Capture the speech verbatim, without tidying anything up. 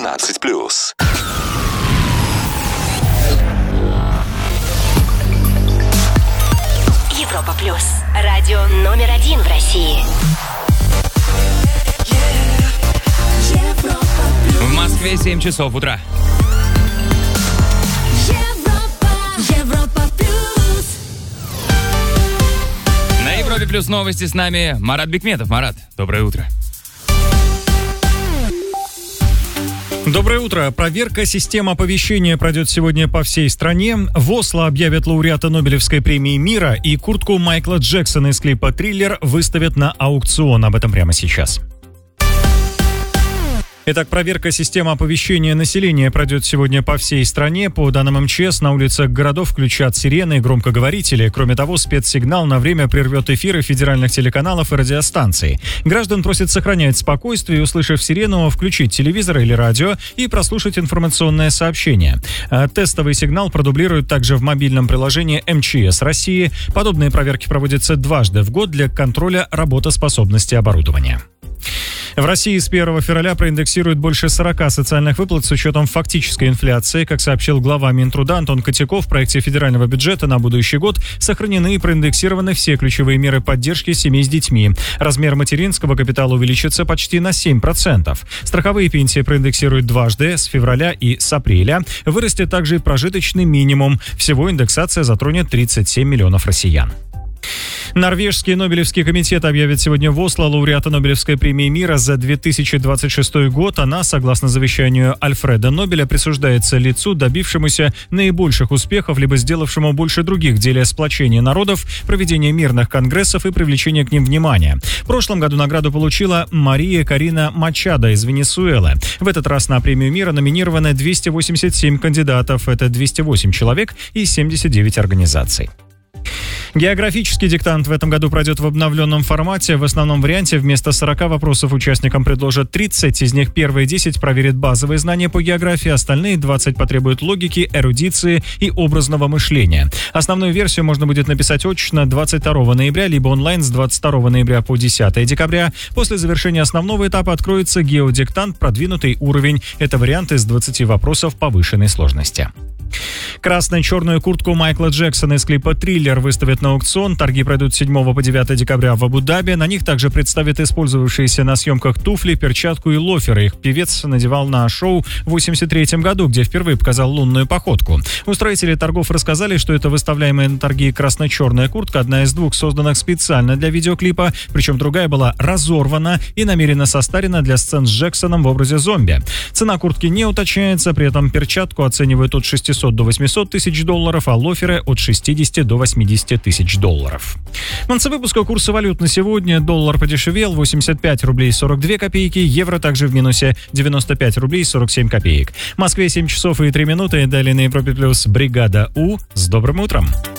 восемнадцать плюс. Европа плюс. Радио номер один в России. В Москве семь часов утра. На Европе плюс новости с нами Марат Бекметов. Марат, доброе утро. Доброе утро. Проверка системы оповещения пройдет сегодня по всей стране. В Осло объявят лауреата Нобелевской премии мира, и куртку Майкла Джексона из клипа «Триллер» выставят на аукцион. Об этом прямо сейчас. Итак, проверка системы оповещения населения пройдет сегодня по всей стране. По данным эм че эс, на улицах городов включат сирены и громкоговорители. Кроме того, спецсигнал на время прервет эфиры федеральных телеканалов и радиостанций. Граждан просят сохранять спокойствие и, услышав сирену, включить телевизор или радио и прослушать информационное сообщение. Тестовый сигнал продублируют также в мобильном приложении эм че эс России. Подобные проверки проводятся дважды в год для контроля работоспособности оборудования. В России с первого февраля проиндексируют больше сорока социальных выплат с учетом фактической инфляции. Как сообщил глава Минтруда Антон Котяков, в проекте федерального бюджета на будущий год сохранены и проиндексированы все ключевые меры поддержки семей с детьми. Размер материнского капитала увеличится почти на семь процентов. Страховые пенсии проиндексируют дважды, с февраля и с апреля. Вырастет также и прожиточный минимум. Всего индексация затронет тридцать семь миллионов россиян. Норвежский Нобелевский комитет объявит сегодня в Осло лауреата Нобелевской премии мира за две тысячи двадцать шестой год. Она, согласно завещанию Альфреда Нобеля, присуждается лицу, добившемуся наибольших успехов, либо сделавшему больше других в деле сплочения народов, проведения мирных конгрессов и привлечения к ним внимания. В прошлом году награду получила Мария Карина Мачадо из Венесуэлы. В этот раз на премию мира номинированы двести восемьдесят семь кандидатов. Это двести восемь человек и семьдесят девять организаций. Географический диктант в этом году пройдет в обновленном формате. В основном варианте вместо сорока вопросов участникам предложат тридцать. Из них первые десять проверят базовые знания по географии, остальные двадцать потребуют логики, эрудиции и образного мышления. Основную версию можно будет написать очно двадцать второго ноября, либо онлайн с двадцать второго ноября по десятое декабря. После завершения основного этапа откроется геодиктант «Продвинутый уровень». Это вариант из двадцати вопросов повышенной сложности. Красно-черную куртку Майкла Джексона из клипа «Триллер» выставят на аукцион. Торги пройдут с седьмого по девятое декабря в Абу-Даби. На них также представят использовавшиеся на съемках туфли, перчатку и лоферы. Их певец надевал на шоу в восемьдесят третьем году, где впервые показал лунную походку. Устроители торгов рассказали, что это выставляемая на торги красно-черная куртка, одна из двух созданных специально для видеоклипа, причем другая была разорвана и намеренно состарена для сцен с Джексоном в образе зомби. Цена куртки не уточняется, при этом перчатку оценивают от шестисот до восьмисот тысяч долларов, а лоферы от шестидесяти до восьмидесяти тысяч долларов. В конце выпуска курсы валют на сегодня. Доллар подешевел, восемьдесят пять рублей сорок две копейки, евро также в минусе, девяносто пять рублей сорок семь копеек. В Москве семь часов и три минуты, далее на Европе плюс бригада У. С добрым утром!